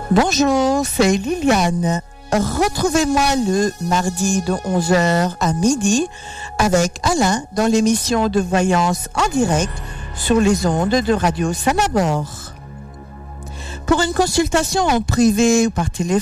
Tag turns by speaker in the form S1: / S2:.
S1: Bonjour, c'est Liliane. Retrouvez-moi le mardi de 11h à midi avec Alain dans l'émission de voyance en direct sur les ondes de Radio Sanabor. Pour une consultation en privé ou par téléphone,